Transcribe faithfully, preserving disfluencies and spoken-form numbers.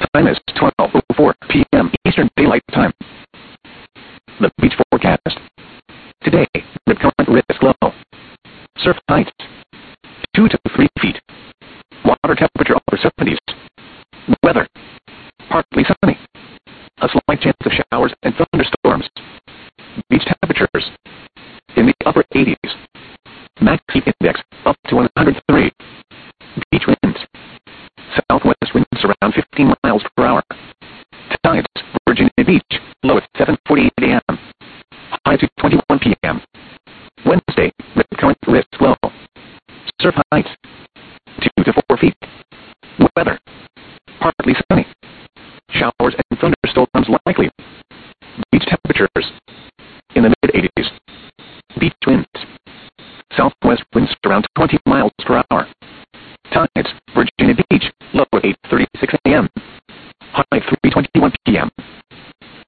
time is twelve oh four p m Eastern Daylight Time. The beach forecast. Today, rip current risk low. Surf height, two to three feet. Water temperature upper seventies. Weather, partly sunny. A slight chance of showers and thunderstorms. Beach temperatures, in the upper eighties. Max heat index, up to one hundred three. Beach winds, southwest winds around fifteen miles per hour. Tides, Virginia Beach, low at seven forty-eight a m High to twenty-one p m Wednesday, rip current risk low. Surf height, two to four feet. Weather, partly sunny. Showers and thunderstorms likely. Beach temperatures, in the mid-eighties. Beach winds, southwest winds around twenty miles per hour. Tides, Virginia Beach, low at eight thirty-six a m High three twenty-one p m